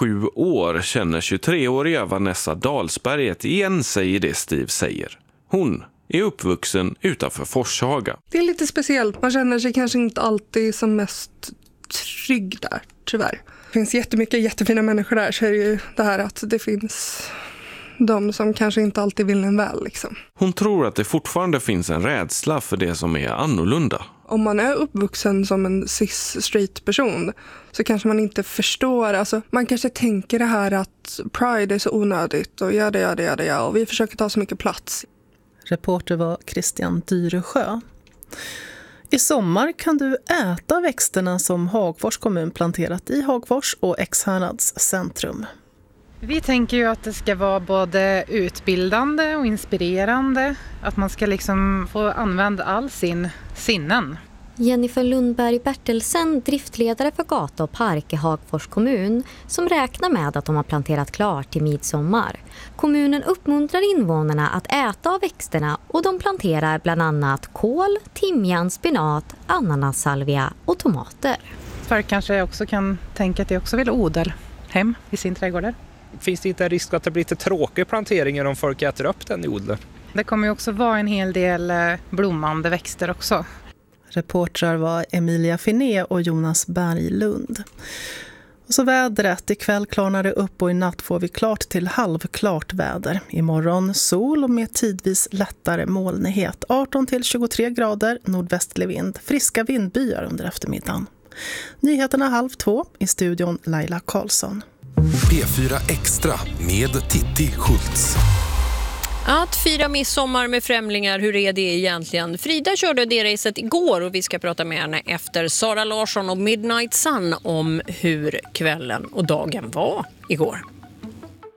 7 år känner 23-åriga Vanessa Dalsberget igen sig i det Steve säger. Hon är uppvuxen utanför Forshaga. Det är lite speciellt. Man känner sig kanske inte alltid som mest trygg där, tyvärr. Det finns jättemycket jättefina människor där, så är det ju det här att det finns de som kanske inte alltid vill en väl. Liksom. Hon tror att det fortfarande finns en rädsla för det som är annorlunda. Om man är uppvuxen som en cis-straight person så kanske man inte förstår. Alltså, man kanske tänker det här att pride är så onödigt och ja, och vi försöker ta så mycket plats. Reporter var Christian Dyresjö. I sommar kan du äta växterna som Hagfors kommun planterat i Hagfors och Ekshärads centrum. Vi tänker ju att det ska vara både utbildande och inspirerande. Att man ska liksom få använda all sin sinnen. Jennifer Lundberg Bertelsen, driftledare för gata och park i Hagfors kommun, som räknar med att de har planterat klart till midsommar. Kommunen uppmuntrar invånarna att äta av växterna och de planterar bland annat kål, timjan, spinat, ananassalvia och tomater. Folk kanske också kan tänka att de också vill odla hem i sin trädgård. Finns det inte en risk att det blir lite tråkiga planteringar om folk äter upp den i odlar? Det kommer ju också vara en hel del blommande växter också. Reportrar var Emilia Finé och Jonas Berglund. Och så vädret. Ikväll klarnar det upp och i natt får vi klart till halvklart väder. Imorgon sol och med tidvis lättare molnighet. 18-23 grader, nordvästlig vind. Friska vindbyar under eftermiddagen. Nyheterna 12:30 i studion Laila Karlsson. P4 Extra med Titti Schultz. Att fira midsommar med främlingar, hur är det egentligen? Frida körde det racet igår och vi ska prata med henne efter Sara Larsson och Midnight Sun om hur kvällen och dagen var igår.